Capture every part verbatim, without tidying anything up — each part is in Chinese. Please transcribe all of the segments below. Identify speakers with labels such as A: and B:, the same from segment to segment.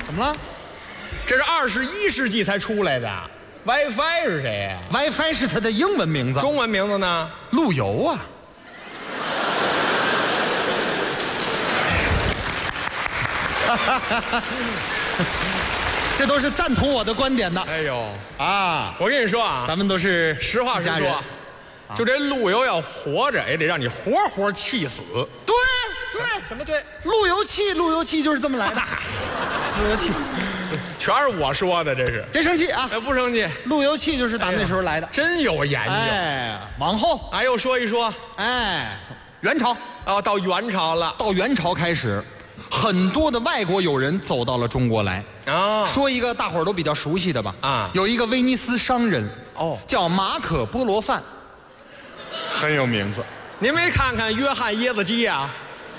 A: 怎么了？
B: 这是二十一世纪才出来的。WiFi 是谁呀
A: ？WiFi 是他的英文名字。
B: 中文名字呢？
A: 路由啊。这都是赞同我的观点的。
B: 哎呦
A: 啊，
B: 我跟你说啊，
A: 咱们都是
B: 实话实说，就这路由要活着，也得让你活活气死。
A: 对对，
B: 什么对？
A: 路由器，路由器就是这么来的。路由器，
B: 全是我说的，这是。
A: 别生气啊！
B: 哎，不生气。
A: 路由器就是打那时候来的，
B: 真有研究。
A: 哎，往后，
B: 哎，又说一说，
A: 哎，元朝
B: 哦，到元朝了，
A: 到元朝开始。很多的外国友人走到了中国来
B: 啊，
A: 说一个大伙儿都比较熟悉的吧
B: 啊，
A: 有一个威尼斯商人
B: 哦，
A: 叫马可波罗范，很有名字。
B: 您没看看约翰椰子鸡呀？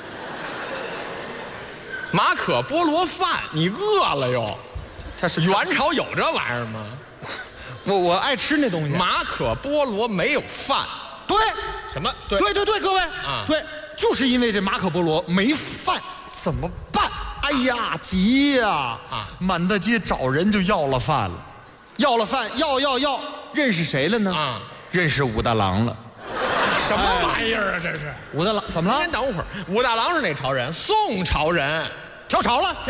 B: 马可波罗饭，你饿了哟？
A: 他是
B: 元朝有这玩意儿吗？
A: 我我爱吃那东西。
B: 马可波罗没有饭，
A: 对，
B: 什么？对
A: 对对对，各位
B: 啊，
A: 对，就是因为这马可波罗没饭。怎么办？哎呀，急呀！啊，满大街找人就要了饭了，要了饭，要要要，认识谁了呢？啊，认识武大郎了。
B: 什么玩意儿啊？这是
A: 武大郎怎么了？
B: 先等会儿，武大郎是哪朝人？宋朝人，
A: 跳槽了。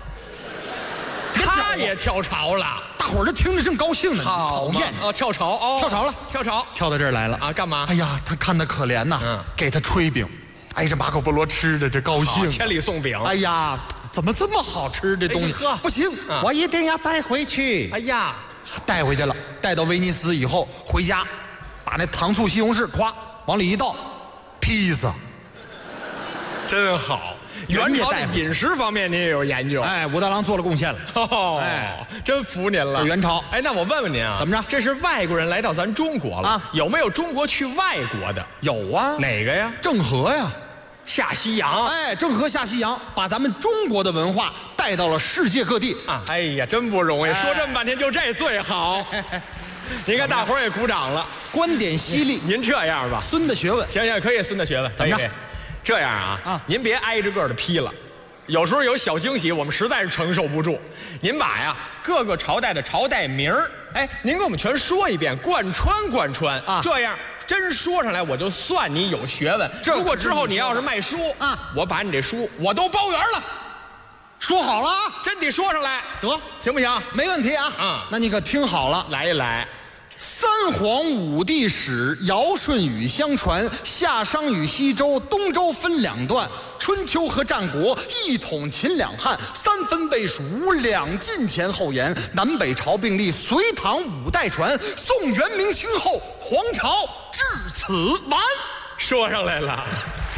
B: 他也跳槽了，
A: 大伙儿都听着正高兴呢。讨厌
B: 哦，跳槽哦，
A: 跳槽了，
B: 跳槽，
A: 跳到这儿来了
B: 啊？干嘛？
A: 哎呀，他看他可怜呐，嗯，给他炊饼。哎，这马可波罗吃的这高兴，
B: 千里送饼。
A: 哎呀，怎么这么好吃这东西？
B: 哎、
A: 不行、啊，我一定要带回去。
B: 哎呀，
A: 带回去了，带到威尼斯以后，回家把那糖醋西红柿咵往里一倒，披萨，
B: 真好。元朝的饮食方面您也有研究。
A: 哎，武大郎做了贡献了。
B: 哦，哎，真服您了。
A: 元朝。
B: 哎，那我问问您啊，
A: 怎么着？
B: 这是外国人来到咱中国了啊？有没有中国去外国的？
A: 有啊。
B: 哪个呀？
A: 郑和呀。
B: 下西洋，
A: 哎，郑和下西洋，把咱们中国的文化带到了世界各地
B: 啊！哎呀，真不容易，哎、说这么半天就这最好。您看大伙儿也鼓掌了，
A: 观点犀利。
B: 您这样吧，
A: 孙的学问，
B: 行行，可以孙的学问，
A: 怎么着？
B: 这样啊，啊，您别挨着个的批了。有时候有小惊喜，我们实在是承受不住。您把呀各个朝代的朝代名儿，哎，您给我们全说一遍，贯穿贯穿啊，这样。真说上来，我就算你有学问。如果之后你要是卖书啊，我把你这书我都包圆了。
A: 说好了啊，
B: 真得说上来，
A: 得
B: 行不行？
A: 没问题啊。
B: 啊、嗯，
A: 那你可听好了，
B: 来一来。
A: 三皇五帝史，尧舜禹相传，夏商与西周，东周分两段，春秋和战国一统秦两汉，三分背蜀，两晋前后延，南北朝并立，隋唐五代传，宋元明清后，皇朝至此完。
B: 说上来了。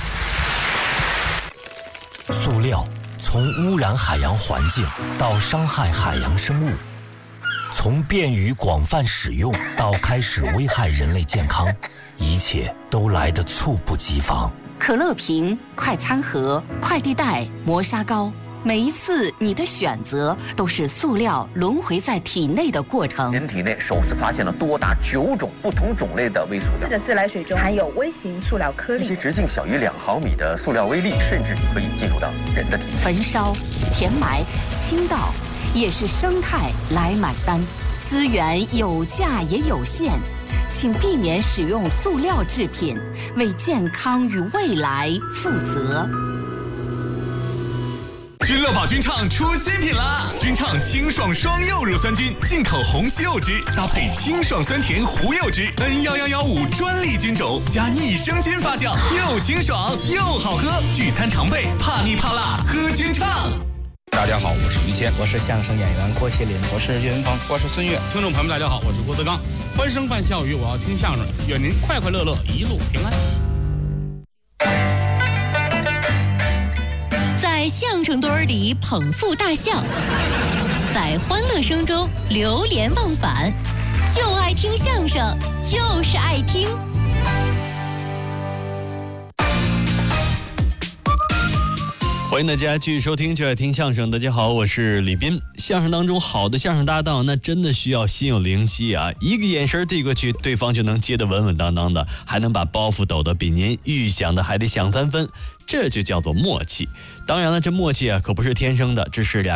C: 塑料从污染海洋环境到伤害海洋生物，从便于广泛使用到开始危害人类健康，一切都来得猝不及防。
D: 可乐瓶、快餐盒、快递袋、磨砂膏，每一次你的选择都是塑料轮回在体内的过程。
E: 人体内首次发现了多达九种不同种类的微塑料。
F: 四个自来水中含有微型塑料颗粒，
E: 一些直径小于两毫米的塑料微粒，甚至可以进入到人的体内。
D: 焚烧、填埋、倾倒，也是生态来买单。资源有价也有限，请避免使用塑料制品，为健康与未来负责。
G: 君乐宝君畅出新品啦！君畅清爽双柚乳酸菌，进口红西柚汁，搭配清爽酸甜胡柚汁 ，N 一一一五专利菌种，加益生菌发酵，又清爽又好喝。聚餐常备，怕腻怕辣，喝君畅。
H: 大家好，我是于谦，
I: 我是相声演员郭麒麟，
J: 我是岳云鹏，
K: 我是孙越。
L: 听众朋友们，大家好，我是郭德纲。欢声伴笑语，我要听相声，愿您快快乐乐，一路平安。
M: 在相声堆儿里捧腹大笑，在欢乐声中流连忘返，就爱听相声，就是爱听。
N: 欢迎大家继续收听就爱听相声。大家好，我是李斌。相声当中好的相声搭档那真的需要心有灵犀啊，一个眼神递过去，对方就能接得稳稳当当的，还能把包袱抖得比您预想的还得响三分，这就叫做默契。当然了，这默契啊可不是天生的，这是俩